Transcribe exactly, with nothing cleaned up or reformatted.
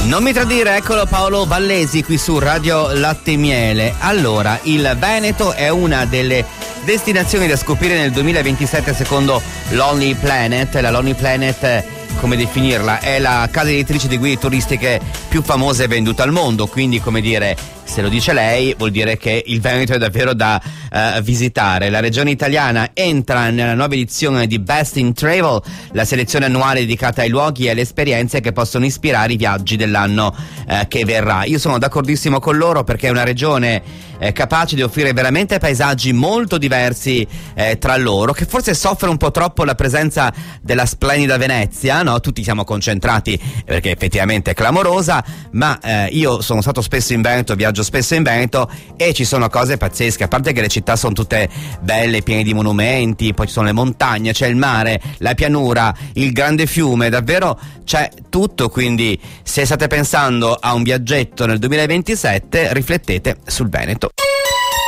Non mi tradire, eccolo Paolo Vallesi qui su Radio Latte e Miele. Allora, il Veneto è una delle destinazioni da scoprire nel duemilaventisette secondo Lonely Planet. La Lonely Planet, come definirla, è la casa editrice di guide turistiche più famosa e venduta al mondo, quindi, come dire, se lo dice lei vuol dire che il Veneto è davvero da uh, visitare. La regione italiana entra nella nuova edizione di Best in Travel, la selezione annuale dedicata ai luoghi e alle esperienze che possono ispirare i viaggi dell'anno uh, che verrà. Io sono d'accordissimo con loro, perché è una regione eh, capace di offrire veramente paesaggi molto diversi eh, tra loro, che forse soffre un po' troppo la presenza della splendida Venezia, no? Tutti siamo concentrati perché effettivamente è clamorosa, ma eh, io sono stato spesso in Veneto, viaggio spesso in Veneto e ci sono cose pazzesche, a parte che le città sono tutte belle, piene di monumenti, poi ci sono le montagne, c'è il mare, la pianura, il grande fiume, davvero c'è tutto. Quindi se state pensando a un viaggetto nel duemilaventisette, riflettete sul Veneto.